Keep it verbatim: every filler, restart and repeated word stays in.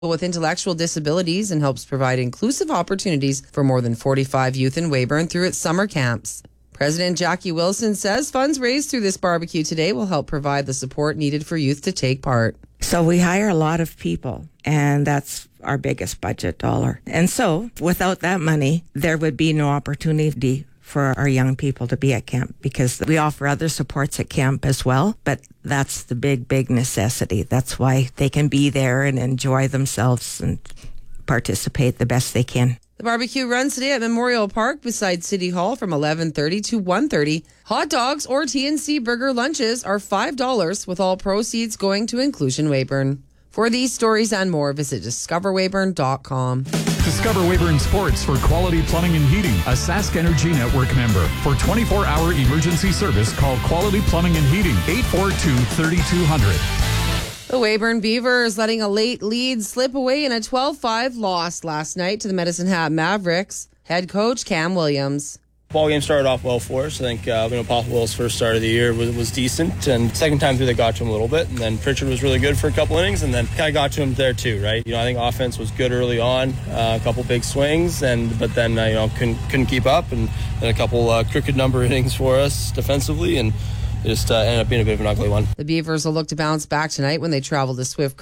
with intellectual disabilities and helps provide inclusive opportunities for more than forty-five youth in Weyburn through its summer camps. President Jackie Wilson says funds raised through this barbecue today will help provide the support needed for youth to take part. So we hire a lot of people, and that's our biggest budget dollar. And so without that money, there would be no opportunity for our young people to be at camp, because we offer other supports at camp as well, but that's the big, big necessity. That's why they can be there and enjoy themselves and participate the best they can. The barbecue runs today at Memorial Park beside City Hall from eleven thirty to one thirty. Hot dogs or T N C burger lunches are five dollars, with all proceeds going to Inclusion Weyburn. For these stories and more, visit discover weyburn dot com. Discover Weyburn Sports for Quality Plumbing and Heating, a Sask Energy Network member. For twenty-four hour emergency service, call Quality Plumbing and Heating, eight four two, three two zero zero. The Weyburn Beavers letting a late lead slip away in a twelve five loss last night to the Medicine Hat Mavericks. Head coach Cam Williams. Ball game started off well for us. I think uh, you know, Papa Will's first start of the year was, was decent, and second time through they got to him a little bit, and then Pritchard was really good for a couple innings, and then kind of got to him there too, right? You know, I think offense was good early on, uh, a couple big swings, and but then uh, you know couldn't couldn't keep up, and then a couple uh, crooked number innings for us defensively, and it just uh, ended up being a bit of an ugly one. The Beavers will look to bounce back tonight when they travel to Swift